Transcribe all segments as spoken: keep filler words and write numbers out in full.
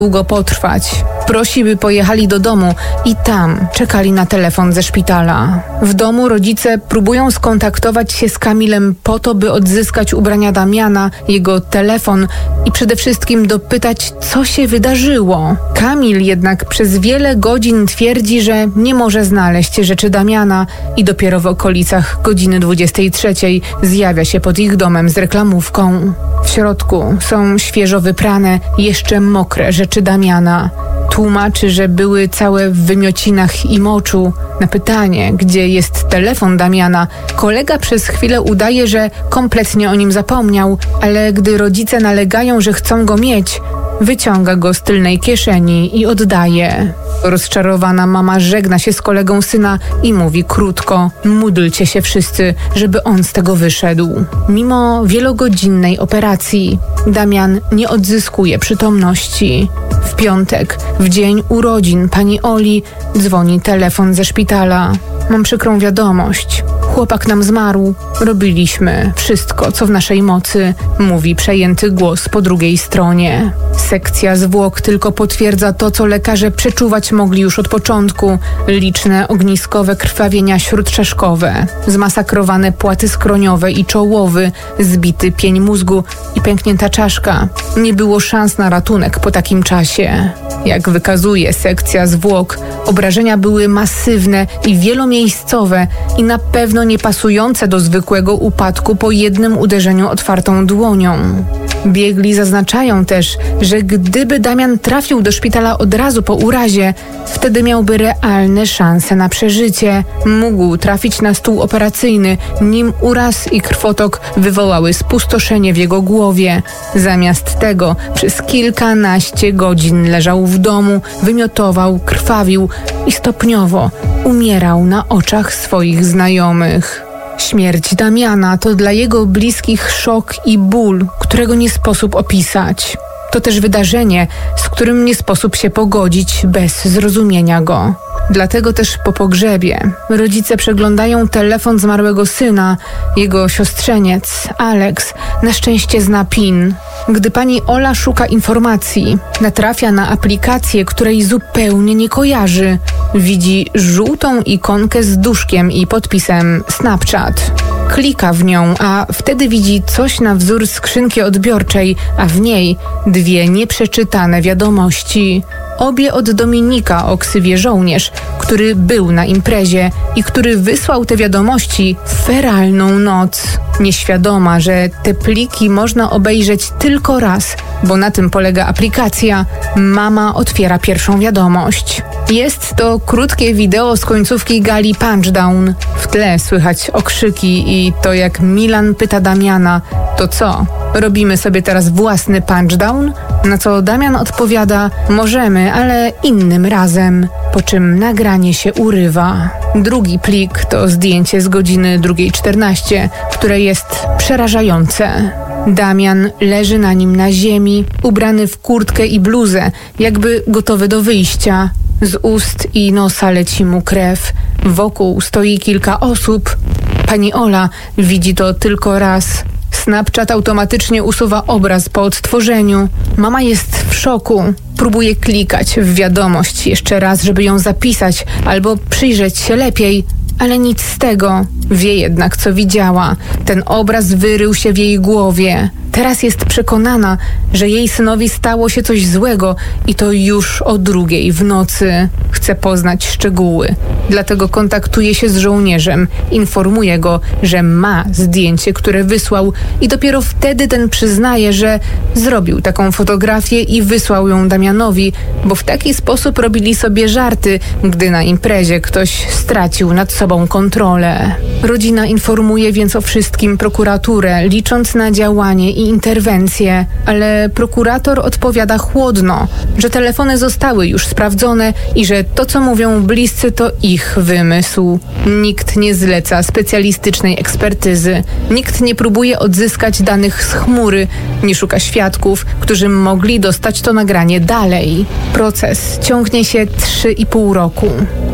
długo potrwać. Prosi, by pojechali do domu i tam czekali na telefon ze szpitala. W domu rodzice próbują skontaktować się z Kamilem po to, by odzyskać ubrania Damiana, jego telefon i przede wszystkim dopytać, co się wydarzyło. Kamil jednak przez wiele godzin twierdzi, że nie może znaleźć rzeczy Damiana i dopiero w okolicach godziny dwudziestej trzeciej zjawia się pod ich domem z reklamówką. W środku są świeżo wyprane, jeszcze mokre rzeczy Damiana. Tłumaczy, że były całe w wymiocinach i moczu. Na pytanie, gdzie jest telefon Damiana, kolega przez chwilę udaje, że kompletnie o nim zapomniał, ale gdy rodzice nalegają, że chcą go mieć, wyciąga go z tylnej kieszeni i oddaje. Rozczarowana mama żegna się z kolegą syna i mówi krótko: módlcie się wszyscy, żeby on z tego wyszedł. Mimo wielogodzinnej operacji Damian nie odzyskuje przytomności. W piątek, w dzień urodzin pani Oli, dzwoni telefon ze szpitala. Mam przykrą wiadomość. Chłopak nam zmarł. Robiliśmy wszystko, co w naszej mocy, mówi przejęty głos po drugiej stronie. Sekcja zwłok tylko potwierdza to, co lekarze przeczuwać mogli już od początku. Liczne ogniskowe krwawienia śródczaszkowe, zmasakrowane płaty skroniowe i czołowy, zbity pień mózgu i pęknięta czaszka. Nie było szans na ratunek po takim czasie. Jak wykazuje sekcja zwłok, obrażenia były masywne i wielomiejscowe i na pewno nie pasujące do zwykłego upadku po jednym uderzeniu otwartą dłonią. Biegli zaznaczają też, że gdyby Damian trafił do szpitala od razu po urazie, wtedy miałby realne szanse na przeżycie. Mógł trafić na stół operacyjny, nim uraz i krwotok wywołały spustoszenie w jego głowie. Zamiast tego przez kilkanaście godzin leżał w domu, wymiotował, krwawił i stopniowo umierał na oczach swoich znajomych. Śmierć Damiana to dla jego bliskich szok i ból, którego nie sposób opisać. To też wydarzenie, z którym nie sposób się pogodzić bez zrozumienia go. Dlatego też po pogrzebie rodzice przeglądają telefon zmarłego syna. Jego siostrzeniec, Alex, na szczęście zna PIN. Gdy pani Ola szuka informacji, natrafia na aplikację, której zupełnie nie kojarzy. Widzi żółtą ikonkę z duszkiem i podpisem Snapchat. Klika w nią, a wtedy widzi coś na wzór skrzynki odbiorczej, a w niej dwie nieprzeczytane wiadomości. Obie od Dominika o ksywie Żołnierz, który był na imprezie i który wysłał te wiadomości w feralną noc. Nieświadoma, że te pliki można obejrzeć tylko raz, bo na tym polega aplikacja, mama otwiera pierwszą wiadomość. Jest to krótkie wideo z końcówki gali Punchdown. W tle słychać okrzyki i to, jak Milan pyta Damiana: to co, robimy sobie teraz własny Punchdown? Na co Damian odpowiada: możemy, ale innym razem. Po czym nagranie się urywa. Drugi plik to zdjęcie z godziny drugiej czternaście, które jest przerażające. Damian leży na nim na ziemi, ubrany w kurtkę i bluzę, jakby gotowy do wyjścia. Z ust i nosa leci mu krew. Wokół stoi kilka osób. Pani Ola widzi to tylko raz. Snapchat automatycznie usuwa obraz po odtworzeniu. Mama jest w szoku. Próbuje klikać w wiadomość jeszcze raz, żeby ją zapisać albo przyjrzeć się lepiej, ale nic z tego. Wie jednak, co widziała. Ten obraz wyrył się w jej głowie. Teraz jest przekonana, że jej synowi stało się coś złego i to już o drugiej w nocy. Chce poznać szczegóły. Dlatego kontaktuje się z żołnierzem. Informuje go, że ma zdjęcie, które wysłał i dopiero wtedy ten przyznaje, że zrobił taką fotografię i wysłał ją Damianowi, bo w taki sposób robili sobie żarty, gdy na imprezie ktoś stracił nad sobą kontrolę. Rodzina informuje więc o wszystkim prokuraturę, licząc na działanie i interwencję, ale prokurator odpowiada chłodno, że telefony zostały już sprawdzone i że to, co mówią bliscy, to ich wymysł. Nikt nie zleca specjalistycznej ekspertyzy, nikt nie próbuje odzyskać danych z chmury, nie szuka świadków, którzy mogli dostać to nagranie dalej. Proces ciągnie się trzy i pół roku.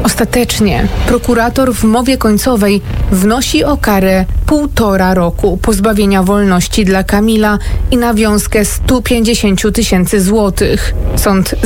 Ostatecznie prokurator w mowie końcowej wnosi o karę półtora roku pozbawienia wolności dla Kamila i nawiązkę stu pięćdziesięciu tysięcy złotych. Sąd